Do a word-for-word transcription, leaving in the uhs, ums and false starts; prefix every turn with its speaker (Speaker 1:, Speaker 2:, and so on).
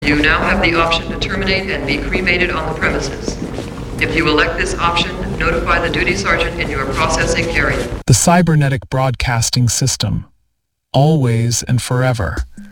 Speaker 1: You now have the option to terminate and be cremated on the premises. If you elect this option, notify the duty sergeant in your processing area.
Speaker 2: The cybernetic broadcasting system. Always and forever.